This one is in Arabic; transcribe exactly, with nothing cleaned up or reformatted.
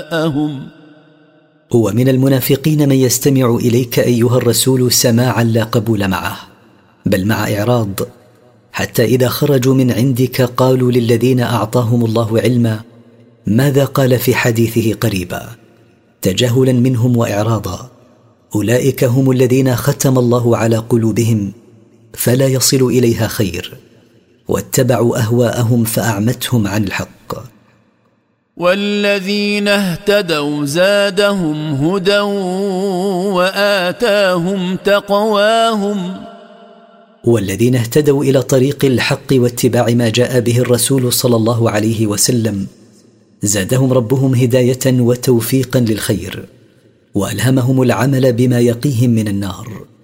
ومن المنافقين من يستمع إليك أيها الرسول سماعا لا قبول معه، بل مع إعراض، حتى إذا خرجوا من عندك قالوا للذين أعطاهم الله علما ماذا قال في حديثه قريبا، تجاهلا منهم وإعراضا. أولئك هم الذين ختم الله على قلوبهم فلا يصل إليها خير، واتبعوا أهواءهم فأعمتهم عن الحق. والذين اهتدوا زادهم هدى وآتاهم تقواهم. والذين اهتدوا إلى طريق الحق واتباع ما جاء به الرسول صلى الله عليه وسلم زادهم ربهم هداية وتوفيقا للخير، وألهمهم العمل بما يقيهم من النار.